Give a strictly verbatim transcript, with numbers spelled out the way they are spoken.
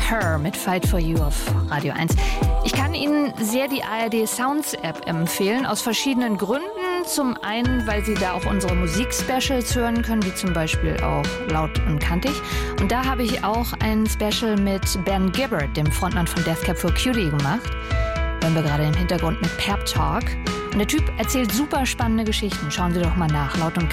Her mit Fight for You auf Radio eins. Ich kann Ihnen sehr die A R D Sounds App empfehlen, aus verschiedenen Gründen. Zum einen, weil Sie da auch unsere Musik-Specials hören können, wie zum Beispiel auch Laut und Kantig. Und da habe ich auch ein Special mit Ben Gibbard, dem Frontmann von Death Cab for Cutie, gemacht. Hören wir gerade im Hintergrund mit Pep Talk. Und der Typ erzählt super spannende Geschichten. Schauen Sie doch mal nach. Laut und Kantig.